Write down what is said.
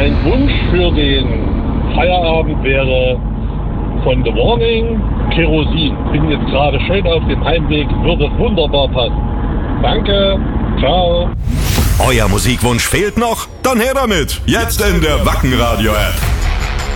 Mein Wunsch für den Feierabend wäre von The Warning Kerosin. Bin jetzt gerade schön auf dem Heimweg, würde wunderbar passen. Danke, ciao. Euer Musikwunsch fehlt noch? Dann her damit! Jetzt in der Wacken Radio App.